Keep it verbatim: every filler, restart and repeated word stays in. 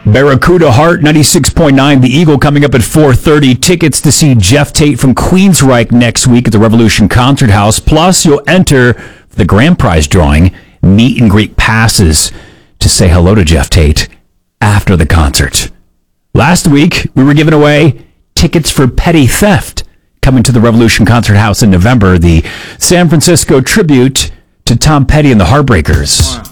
Barracuda Heart, ninety-six point nine. The Eagle coming up at four thirty. Tickets to see Jeff Tate from Queensryche next week at the Revolution Concert House. Plus, you'll enter the grand prize drawing, meet and greet passes to say hello to Jeff Tate after the concert. Last week, we were giving away tickets for Petty Theft coming to the Revolution Concert House in November, the San Francisco tribute to Tom Petty and the Heartbreakers.